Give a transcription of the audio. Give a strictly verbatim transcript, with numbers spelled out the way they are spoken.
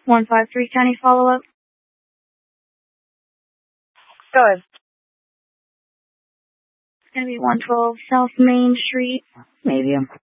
one five three, County follow-up. Go ahead. It's going to be one twelve South Main Street, maybe.